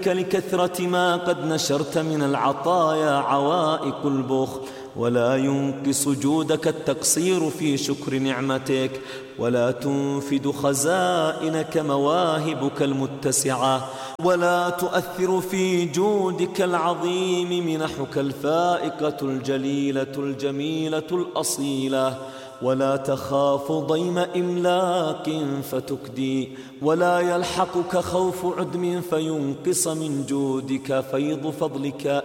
لكثرة ما قد نشرت من العطايا عوائق البخل، ولا ينقص جودك التقصير في شكر نعمتك، ولا تنفد خزائنك مواهبك المتسعة، ولا تؤثر في جودك العظيم منحك الفائقة الجليلة الجميلة الأصيلة، ولا تخاف ضيم إملاك فتكدي، ولا يلحقك خوف عدم فينقص من جودك فيض فضلك